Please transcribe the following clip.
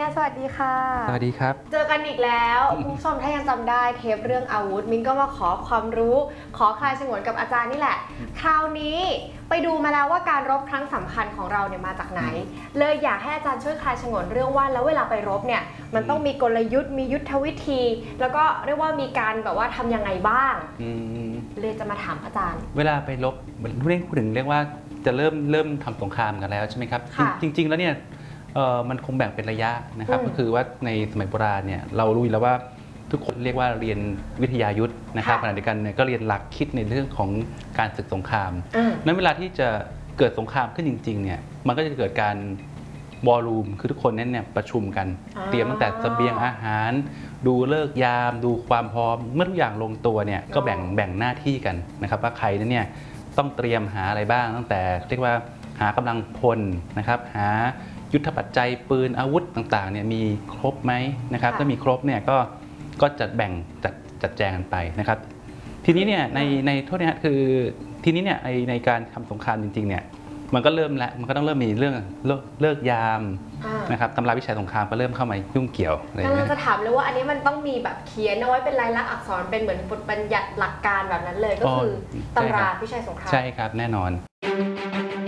สวัสดีค่ะสวัสดีครับเจอกันอีกแล้วคุณผู้ชมถ้ายังจำได้เทปเรื่องอาวุธมิ้นก็มาขอความรู้ขอคลายฉงนกับอาจารย์นี่แหละคราวนี้ไปดูมาแล้วว่าการรบครั้งสำคัญของเราเนี่ยมาจากไหนเลยอยากให้อาจารย์ช่วยคลายฉงนเรื่องว่าแล้วเวลาไปรบเนี่ยมันต้องมีกลยุทธ์มียุทธวิธีแล้วก็เรียกว่ามีการแบบว่าทำยังไงบ้างเลยจะมาถามอาจารย์เวลาไปรบพูดถึงเรียกว่าจะเริ่มทำสงครามกันแล้วใช่ไหมครับจริงๆแล้วเนี่ยมันคงแบ่งเป็นระยะนะครับก็คือว่าในสมัยโบราณเนี่ยเรารู้แล้วว่าทุกคนเรียกว่าเรียนวิทยายุทธนะครับขณะเดียวกันเนี่ยก็เรียนหลักคิดในเรื่องของการศึกสงครามนั้นเวลาที่จะเกิดสงครามขึ้นจริงๆเนี่ยมันก็จะเกิดการวอลลุ่มคือทุกคนนั้นเนี่ยประชุมกันเตรียมตั้งแต่เสบียงอาหารดูฤกษ์ยามดูความพร้อมเมื่อทุกอย่างลงตัวเนี่ยก็แบ่งหน้าที่กันนะครับว่าใครนั้นเนี่ยต้องเตรียมหาอะไรบ้างตั้งแต่เรียกว่าหากำลังพลนะครับหายุทธปัจจัยปืนอาวุธต่างๆเนี่ยมีครบไหมนะครับถ้ามีครบเนี่ยก็จะแบ่งจัดแจงกันไปนะครับทีนี้เนี่ยในโทษนะคือทีนี้เนี่ยในการทำสงครามจริงๆเนี่ยมันก็เริ่มแล้วมันก็ต้องเริ่มมีเรื่องเลิกยามนะครับตำราวิชาสงครามก็เริ่มเข้ามายุ่งเกี่ยวอะไรอย่างเงี้ยจะถามเลยว่าอันนี้มันต้องมีแบบเขียนเอาไว้เป็นลายลักษณ์อักษรเป็นเหมือนบทบัญญัติหลักการแบบนั้นเลยก็คือตำราวิชาสงครามใช่ครับแน่นอน